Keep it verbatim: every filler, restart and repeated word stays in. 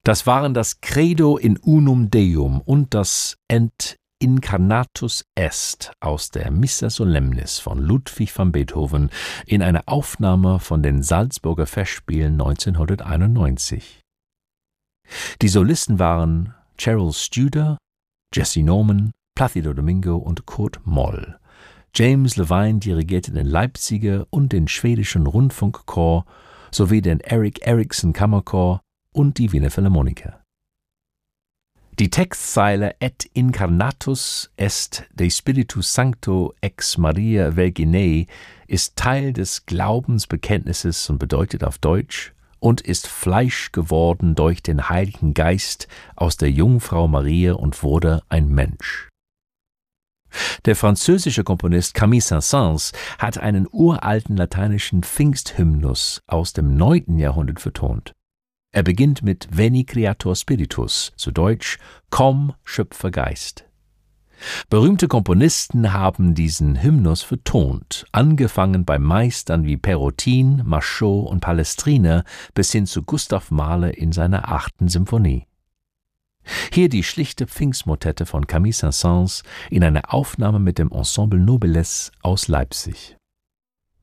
Das waren das Credo in unum Deum und das Ent Incarnatus Est aus der Missa Solemnis von Ludwig van Beethoven in einer Aufnahme von den Salzburger Festspielen neunzehnhunderteinundneunzig. Die Solisten waren Cheryl Studer, Jesse Norman, Plácido Domingo und Kurt Moll. James Levine dirigierte den Leipziger und den schwedischen Rundfunkchor sowie den Eric Erikson Kammerchor und die Wiener Philharmoniker. Die Textzeile Et incarnatus est de Spiritus Sancto ex Maria Virginei ist Teil des Glaubensbekenntnisses und bedeutet auf Deutsch: und ist Fleisch geworden durch den Heiligen Geist aus der Jungfrau Maria und wurde ein Mensch. Der französische Komponist Camille Saint-Saëns hat einen uralten lateinischen Pfingsthymnus aus dem neunten Jahrhundert vertont. Er beginnt mit Veni Creator Spiritus, zu Deutsch Komm, Schöpfer Geist. Berühmte Komponisten haben diesen Hymnus vertont, angefangen bei Meistern wie Perrotin, Machaut und Palestrina bis hin zu Gustav Mahler in seiner achten Symphonie. Hier die schlichte Pfingstmotette von Camille Saint-Saëns in einer Aufnahme mit dem Ensemble Noblesse aus Leipzig.